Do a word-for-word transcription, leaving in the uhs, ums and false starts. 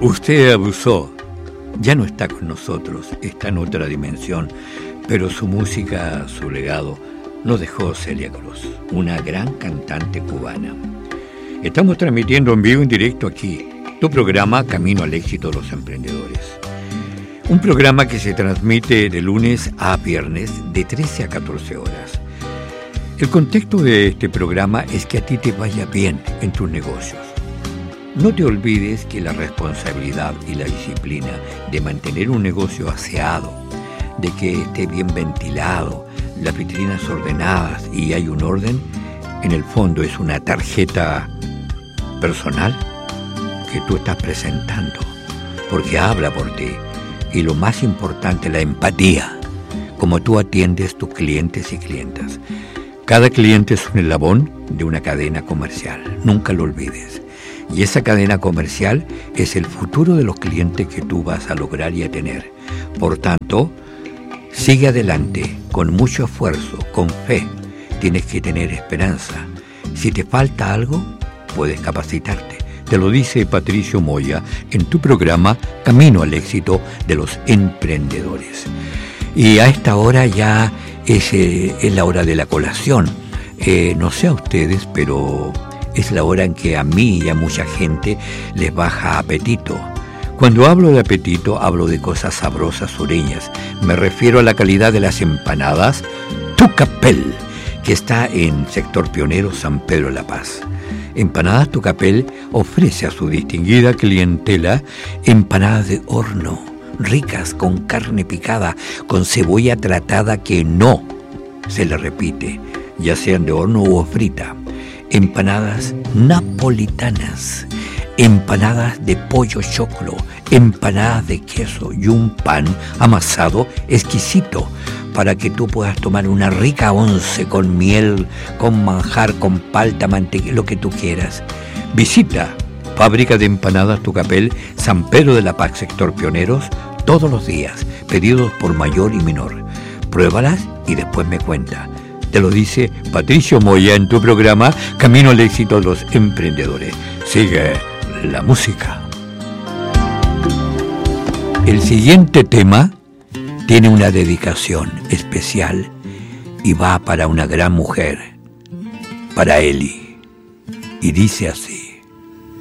Usted abusó, ya no está con nosotros, está en otra dimensión, pero su música, su legado, nos dejó Celia Cruz, una gran cantante cubana. Estamos transmitiendo en vivo, en directo aquí, tu programa Camino al Éxito de los Emprendedores. Un programa que se transmite de lunes a viernes de trece a catorce horas. El contexto de este programa es que a ti te vaya bien en tus negocios. No te olvides que la responsabilidad y la disciplina de mantener un negocio aseado, de que esté bien ventilado, las vitrinas ordenadas y hay un orden, en el fondo es una tarjeta personal que tú estás presentando, porque habla por ti. Y lo más importante, la empatía, como tú atiendes tus clientes y clientas. Cada cliente es un eslabón de una cadena comercial, nunca lo olvides. Y esa cadena comercial es el futuro de los clientes que tú vas a lograr y a tener. Por tanto, sigue adelante, con mucho esfuerzo, con fe. Tienes que tener esperanza. Si te falta algo, puedes capacitarte. Te lo dice Patricio Moya en tu programa Camino al Éxito de los Emprendedores. Y a esta hora ya es, eh, es la hora de la colación. Eh, no sé a ustedes, pero es la hora en que a mí y a mucha gente les baja apetito. Cuando hablo de apetito, hablo de cosas sabrosas, sureñas. Me refiero a la calidad de las empanadas Tucapel, que está en Sector Pionero, San Pedro de la Paz. Empanadas Tucapel ofrece a su distinguida clientela empanadas de horno, ricas con carne picada, con cebolla tratada que no se le repite, ya sean de horno o frita. Empanadas napolitanas, empanadas de pollo choclo, empanadas de queso y un pan amasado exquisito para que tú puedas tomar una rica once con miel, con manjar, con palta, mantequilla, lo que tú quieras. Visita Fábrica de Empanadas Tucapel, San Pedro de la Paz, Sector Pioneros, todos los días, pedidos por mayor y menor. Pruébalas y después me cuenta. Te lo dice Patricio Moya en tu programa Camino al Éxito de los Emprendedores. Sigue la música. El siguiente tema tiene una dedicación especial y va para una gran mujer, para Eli. Y dice así.